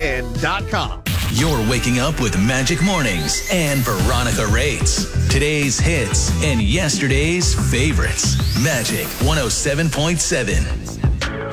ESPN.com. You're waking up with Magic Mornings and Veronica Rates. Today's hits and yesterday's favorites. Magic 107.7.